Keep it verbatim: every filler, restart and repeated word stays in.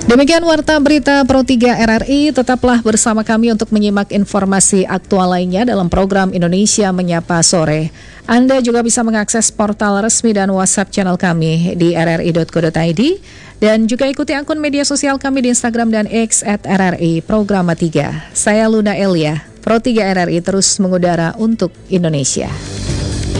Demikian Warta Berita Pro tiga R R I, tetaplah bersama kami untuk menyimak informasi aktual lainnya dalam program Indonesia Menyapa Sore. Anda juga bisa mengakses portal resmi dan WhatsApp channel kami di r r i dot co dot i d dan juga ikuti akun media sosial kami di Instagram dan X at R R I Programa tiga. Saya Luna Elia, Pro tiga R R I terus mengudara untuk Indonesia.